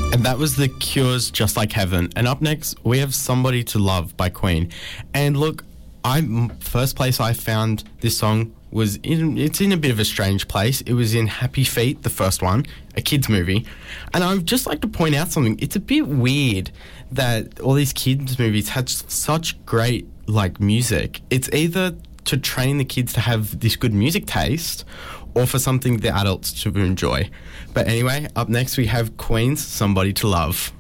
And that was The Cure's Just Like Heaven. And up next, we have Somebody to Love by Queen. And look, first place I found this song was it's in a bit of a strange place. It was in Happy Feet, the first one, a kids movie. And I would just like to point out something. It's a bit weird that all these kids movies had such great music. It's either to train the kids to have this good music taste or for something the adults to enjoy. But anyway, up next we have Queen's Somebody to Love.